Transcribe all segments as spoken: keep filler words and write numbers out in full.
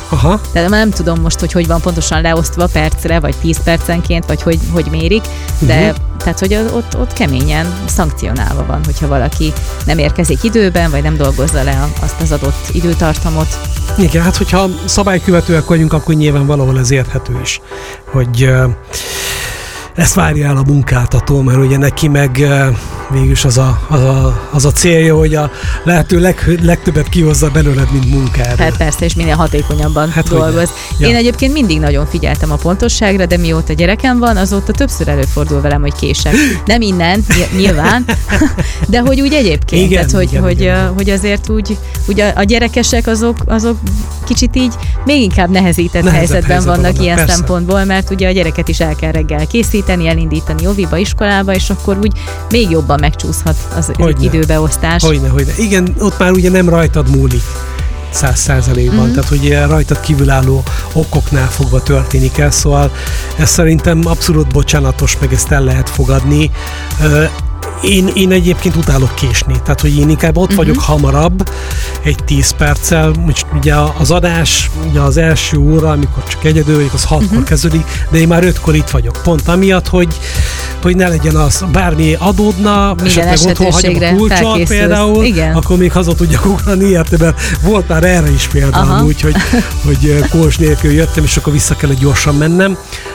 Aha. Tehát már nem tudom most, hogy hogy van pontosan leosztva percre, vagy tíz percenként, vagy hogy, hogy mérik, de uh-huh. tehát, hogy ott, ott keményen szankcionálva van, hogyha valaki nem érkezik időben, vagy nem dolgozza le azt az adott időtartamot. Igen, hát hogyha szabálykövetőek vagyunk, akkor nyilván valahol ez érthető is, hogy uh, ezt várja el a munkáltató, mert ugye neki meg uh, végülis az a, az, a, az a célja, hogy a lehető leg, legtöbbet kihozza belőled, mint munkáról. Hát persze, és minél hatékonyabban hát dolgoz. Ja. Én egyébként mindig nagyon figyeltem a pontosságra, de mióta gyerekem van, azóta többször előfordul velem, hogy kések. Nem innen, nyilván, de hogy úgy egyébként, igen, tehát, hogy, igen, hogy, igen. hogy azért úgy, úgy a, a gyerekesek azok, azok kicsit így még inkább nehezített Nehezebb helyzetben helyzetben vannak, vannak, ilyen persze. szempontból, mert ugye a gyereket is el kell reggel készíteni, elindítani óviba, iskolába, és akkor úgy még jobban megcsúszhat az Hogyne. időbeosztás. Hogyne, hogyne. Igen, ott már ugye nem rajtad múlik száz százalékban, mm. tehát hogy rajtad kívülálló okoknál fogva történik el, szóval ez szerintem abszolút bocsánatos, meg ezt el lehet fogadni. Én, én egyébként utálok késni, tehát hogy én inkább ott uh-huh. vagyok hamarabb, egy tíz perccel, ugye az adás, ugye az első óra, amikor csak egyedül vagyok, az hatkor uh-huh. kezdődik, de én már ötkor itt vagyok, pont amiatt, hogy, hogy ne legyen az, bármi adódna, esetleg otthon hagyom a kulcsot például, igen. akkor még haza tudjak ugrani, érte, mert volt már erre is például, úgyhogy hogy kulcs nélkül jöttem, és akkor vissza kellett gyorsan mennem.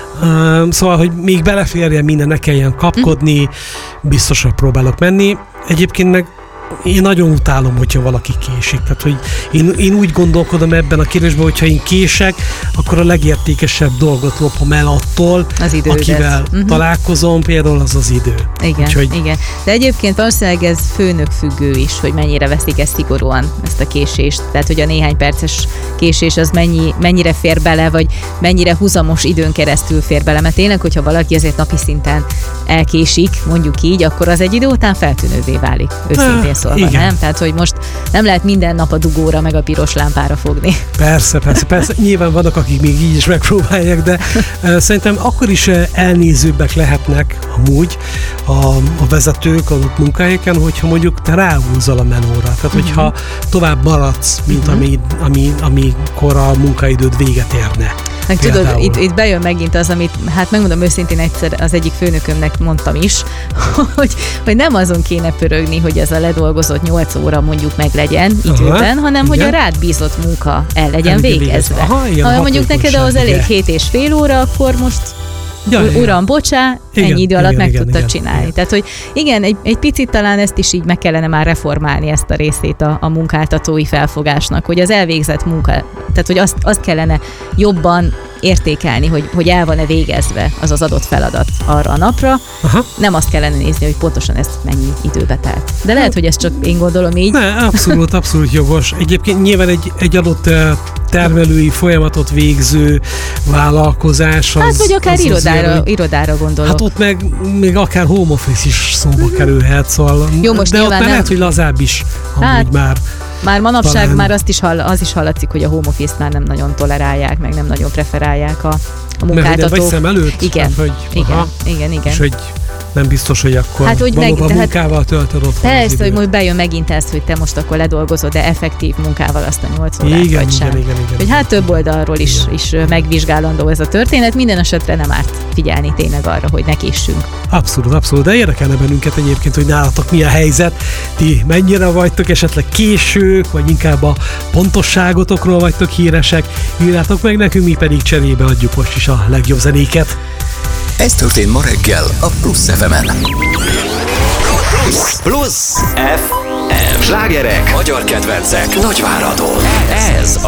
Uh, szóval, hogy még beleférjen minden, ne kelljen kapkodni, mm. biztosra próbálok menni. Egyébként meg én nagyon utálom, hogyha valaki késik. Tehát, hogy én, én úgy gondolkodom ebben a kérdésben, hogyha én kések, akkor a legértékesebb dolgot lopom el attól, akivel uh-huh. találkozom, például az az idő. Igen, Úgyhogy... igen. De egyébként valószínűleg ez főnök függő is, hogy mennyire veszik ezt szigorúan, ezt a késést. Tehát, hogy a néhány perces késés az mennyi, mennyire fér bele, vagy mennyire húzamos időn keresztül fér bele. Mert tényleg, hogyha valaki azért napi szinten elkésik, mondjuk így, akkor az egy idő után feltűnővé válik. Őszintén szólva, igen. nem? Tehát, hogy most nem lehet minden nap a dugóra meg a piros lámpára fogni. Persze, persze, persze. Nyilván vannak, akik még így is megpróbálják, de uh, szerintem akkor is elnézőbbek lehetnek amúgy a, a vezetők a munkahelyeken, hogyha mondjuk te ráhúzol a melóra. Tehát, uh-huh. hogyha tovább maradsz, mint uh-huh. ami, ami, amikor a munkaidőd véget érne. Meg tudod, itt, itt bejön megint az, amit, hát megmondom őszintén, egyszer az egyik főnökömnek mondtam is, hogy, hogy nem azon kéne pörögni, hogy ez a ledolgozott nyolc óra mondjuk meg legyen időben, aha, hanem igen. hogy a rád bízott munka el legyen végezve. Aha, ha mondjuk neked az elég hét és fél óra, akkor most ja, uram, igen. bocsá, igen, ennyi idő alatt igen, meg igen, tudtad igen, csinálni. Igen. Tehát, hogy igen, egy, egy picit talán ezt is így meg kellene már reformálni, ezt a részét a, a munkáltatói felfogásnak, hogy az elvégzett munka, tehát hogy azt, azt kellene jobban értékelni, hogy, hogy el van-e végezve az az adott feladat arra a napra. Aha. Nem azt kellene nézni, hogy pontosan ez mennyi időbe telt. De lehet, hogy ezt csak én gondolom így. Ne, abszolút, abszolút jogos. Egyébként nyilván egy, egy adott termelői folyamatot végző vállalkozás az... Hát, vagy akár az irodára, azért, irodára gondolok. Hát ott meg még akár home office is szóba kerülhet, szóval... Jó, most de ott már nem... lehet, hogy lazább is amúgy hát, már... Már manapság talán... már azt is hall, az is hallatszik, hogy a home office-t már nem nagyon tolerálják, meg nem nagyon preferálják a, a munkáltatók. Mert vagy szem előtt? Igen, hát, hogy, igen, aha, igen, igen. És hogy nem biztos, hogy akkor hát, hogy valóban meg, munkával töltöd otthon. Persze, hogy most bejön megint ez, hogy te most akkor ledolgozod, de effektív munkával azt a nyolc órát, igen, vagy sem. Igen, igen, igen, hogy hát több oldalról is, is megvizsgálandó ez a történet. Minden esetre nem árt figyelni tényleg arra, hogy ne késsünk. Abszolút, abszolút. De érdekelne bennünket egyébként, hogy nálatok mi a helyzet. Ti mennyire vagytok esetleg késők, vagy inkább a pontosságotokról vagytok híresek. Írjátok meg nekünk, mi pedig cserébe adjuk most is a legjobb zenéket. Ez történt ma reggel a Plusz ef emen. Plusz ef em. Slágerek, magyar kedvencek, Nagyváradon. Ez